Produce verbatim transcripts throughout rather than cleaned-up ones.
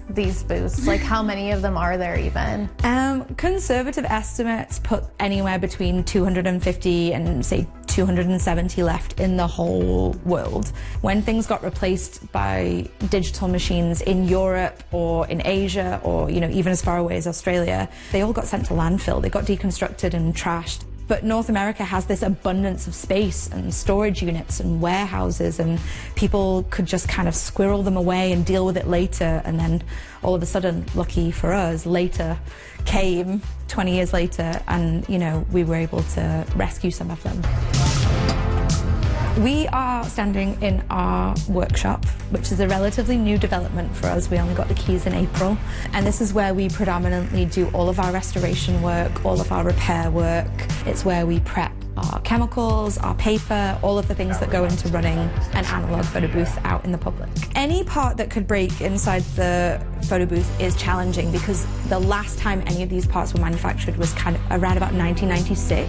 these booths? Like, how many of them are there even? Um, conservative estimates put anywhere between two hundred fifty and, say, two hundred seventy left in the whole world. When things got replaced by digital machines in Europe or in Asia or, you know, even as far away as Australia, they all got sent to landfill. They got deconstructed and trashed. But North America has this abundance of space and storage units and warehouses, and people could just kind of squirrel them away and deal with it later. And then all of a sudden, lucky for us, later came twenty years later, and, you know, we were able to rescue some of them. We are standing in our workshop, which is a relatively new development for us. We only got the keys in April. And this is where we predominantly do all of our restoration work, all of our repair work. It's where we prep our chemicals, our paper, all of the things that go into running an analog photo booth out in the public. Any part that could break inside the photo booth is challenging because the last time any of these parts were manufactured was kind of around about nineteen ninety-six.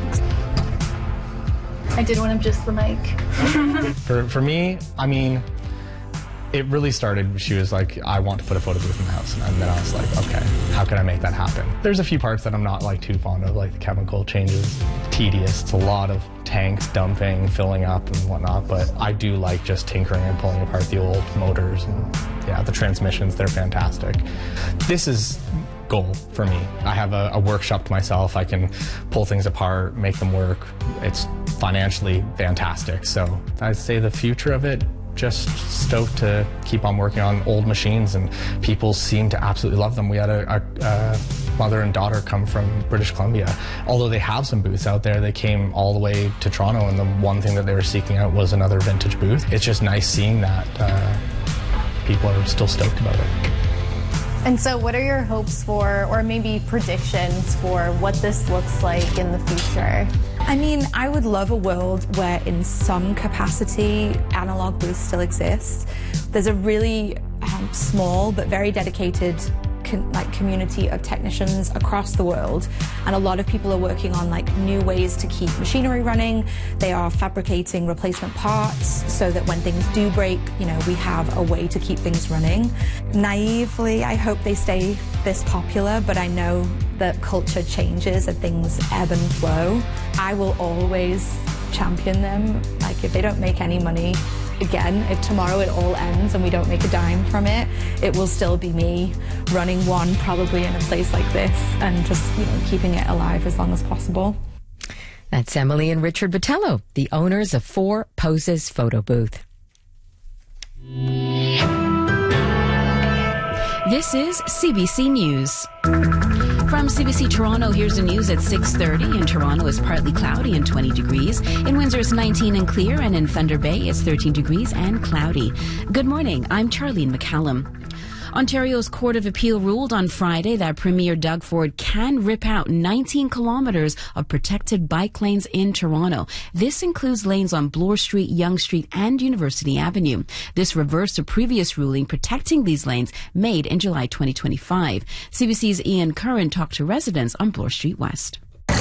I did want to just the mic. for, for me, I mean, it really started, she was like, I want to put a photo booth in the house. And then I was like, okay, how can I make that happen? There's a few parts that I'm not like too fond of, like the chemical changes. Tedious. It's a lot of tanks dumping, filling up and whatnot, but I do like just tinkering and pulling apart the old motors and yeah, the transmissions, they're fantastic. This is goal for me. I have a, a workshop to myself. I can pull things apart, make them work. It's financially fantastic. So I'd say the future of it, just stoked to keep on working on old machines, and people seem to absolutely love them. We had a, a, a mother and daughter come from British Columbia. Although they have some booths out there, they came all the way to Toronto, and the one thing that they were seeking out was another vintage booth. It's just nice seeing that uh, people are still stoked about it. And so what are your hopes for, or maybe predictions for, what this looks like in the future? I mean, I would love a world where in some capacity analog booths still exist. There's a really um, small but very dedicated Con, like community of technicians across the world, and a lot of people are working on like new ways to keep machinery running. They are fabricating replacement parts so that when things do break, you know, we have a way to keep things running. Naively, I hope they stay this popular, but I know that culture changes and things ebb and flow. I will always champion them. Like, if they don't make any money, again, if tomorrow it all ends and we don't make a dime from it, it will still be me running one probably in a place like this and just, you know, keeping it alive as long as possible. That's Emily and Richard Botello, the owners of Four Poses Photo Booth. This is C B C News. From C B C Toronto, here's the news at six thirty. In Toronto, it's partly cloudy and twenty degrees. In Windsor, it's nineteen and clear. And in Thunder Bay, it's thirteen degrees and cloudy. Good morning. I'm Charlene McCallum. Ontario's Court of Appeal ruled on Friday that Premier Doug Ford can rip out nineteen kilometres of protected bike lanes in Toronto. This includes lanes on Bloor Street, Yonge Street and University Avenue. This reversed a previous ruling protecting these lanes made in July twenty twenty-five. C B C's Ian Curran talked to residents on Bloor Street West.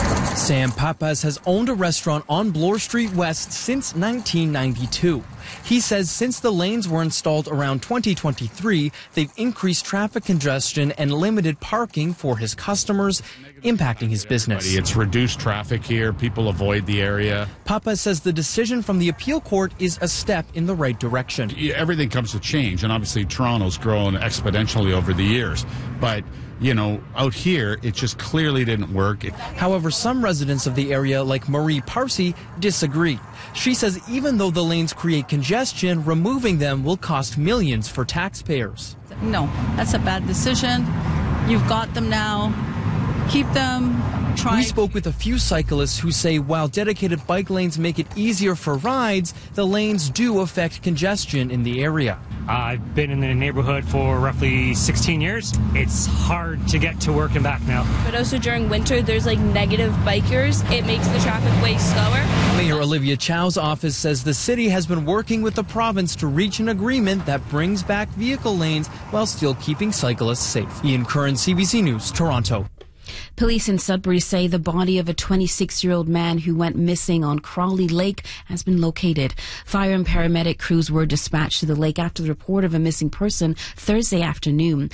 Sam Papas has owned a restaurant on Bloor Street West since nineteen ninety-two. He says since the lanes were installed around twenty twenty-three, they've increased traffic congestion and limited parking for his customers, impacting his business. It's reduced traffic here. People avoid the area. Papas says the decision from the appeal court is a step in the right direction. Everything comes to change, and obviously Toronto's grown exponentially over the years. But you know, out here, it just clearly didn't work. However, some residents of the area, like Marie Parsi, disagree. She says even though the lanes create congestion, removing them will cost millions for taxpayers. No, that's a bad decision. You've got them now. Keep them. Try. We spoke with a few cyclists who say while dedicated bike lanes make it easier for rides, the lanes do affect congestion in the area. Uh, I've been in the neighborhood for roughly sixteen years. It's hard to get to work and back now. But also during winter, there's like negative bikers. It makes the traffic way slower. Mayor Olivia Chow's office says the city has been working with the province to reach an agreement that brings back vehicle lanes while still keeping cyclists safe. Ian Curran, C B C News, Toronto. Police in Sudbury say the body of a twenty-six-year-old man who went missing on Crawley Lake has been located. Fire and paramedic crews were dispatched to the lake after the report of a missing person Thursday afternoon.